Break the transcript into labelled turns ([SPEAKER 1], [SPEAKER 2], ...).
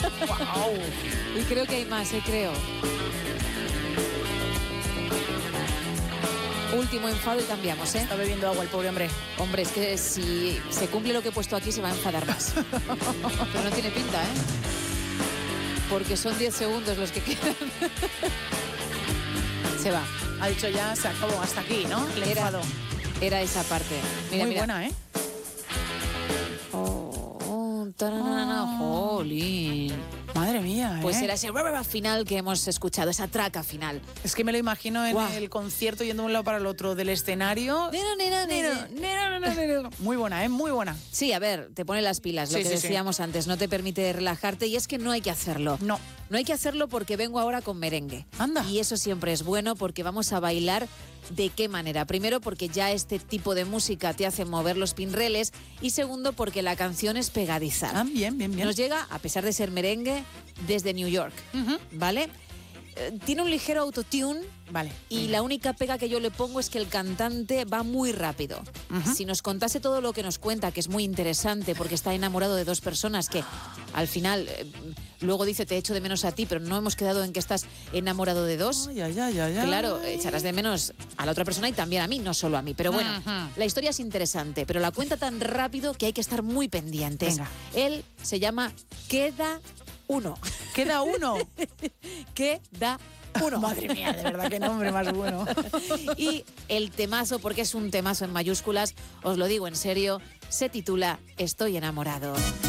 [SPEAKER 1] ¡Wow!
[SPEAKER 2] Y creo que hay más, creo. Último enfado y cambiamos,
[SPEAKER 1] Está bebiendo agua el pobre hombre.
[SPEAKER 2] Hombre, es que si se cumple lo que he puesto aquí se va a enfadar más. Pero no tiene pinta, Porque son 10 segundos los que quedan. Se va.
[SPEAKER 1] Ha dicho ya, se acabó, hasta aquí, ¿no? Le enfado.
[SPEAKER 2] Era esa parte. Mira,
[SPEAKER 1] Muy
[SPEAKER 2] mira.
[SPEAKER 1] buena, ¿eh?
[SPEAKER 2] Jolín.
[SPEAKER 1] Madre mía, ¿eh?
[SPEAKER 2] Pues era ese final que hemos escuchado, esa traca final.
[SPEAKER 1] Es que me lo imagino en el concierto yendo de un lado para el otro del escenario. Muy buena, ¿eh? Muy buena.
[SPEAKER 2] Sí, a ver, te pone las pilas, lo que decíamos antes, no te permite relajarte y es que no hay que hacerlo.
[SPEAKER 1] No
[SPEAKER 2] hay que hacerlo porque vengo ahora con merengue.
[SPEAKER 1] Anda.
[SPEAKER 2] Y eso siempre es bueno porque vamos a bailar. ¿De qué manera? Primero, porque ya este tipo de música te hace mover los pinreles y segundo, porque la canción es pegadiza.
[SPEAKER 1] Ah, bien.
[SPEAKER 2] Nos llega, a pesar de ser merengue, desde New York, ¿vale? Tiene un ligero autotune,
[SPEAKER 1] vale,
[SPEAKER 2] y la única pega que yo le pongo es que el cantante va muy rápido. Si nos contase todo lo que nos cuenta, que es muy interesante porque está enamorado de dos personas que al final luego dice te echo de menos a ti, pero no hemos quedado en que estás enamorado de dos.
[SPEAKER 1] Ay.
[SPEAKER 2] Claro, echarás de menos a la otra persona y también a mí, no solo a mí. Pero bueno, la historia es interesante, pero la cuenta tan rápido que hay que estar muy pendientes.
[SPEAKER 1] Venga.
[SPEAKER 2] Él se llama Queda Uno.
[SPEAKER 1] ¿Queda uno?
[SPEAKER 2] Queda Uno.
[SPEAKER 1] Madre mía, de verdad, qué nombre más bueno.
[SPEAKER 2] Y el temazo, porque es un temazo en mayúsculas, os lo digo en serio, se titula Estoy enamorado.